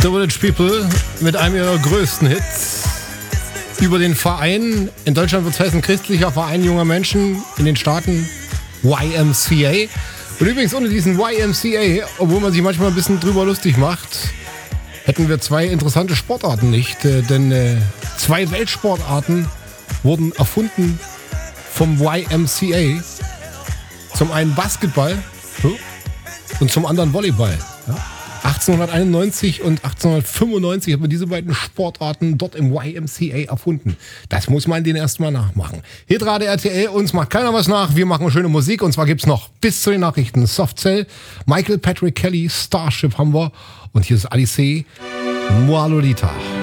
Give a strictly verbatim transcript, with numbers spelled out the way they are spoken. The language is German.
The Village People mit einem ihrer größten Hits über den Verein. In Deutschland wird es heißen christlicher Verein junger Menschen, in den Staaten Y M C A. Und übrigens ohne diesen Y M C A, obwohl man sich manchmal ein bisschen drüber lustig macht, hätten wir zwei interessante Sportarten nicht. Äh, denn äh, zwei Weltsportarten wurden erfunden vom Y M C A. Zum einen Basketball und zum anderen Volleyball. Ja? achtzehnhunderteinundneunzig und achtzehnhundertfünfundneunzig haben wir diese beiden Sportarten dort im Y M C A erfunden. Das muss man denen erstmal nachmachen. Hitrate R T L, uns macht keiner was nach. Wir machen schöne Musik und zwar gibt's noch bis zu den Nachrichten Soft Cell, Michael Patrick Kelly, Starship haben wir und hier ist Alice, Moi Lolita.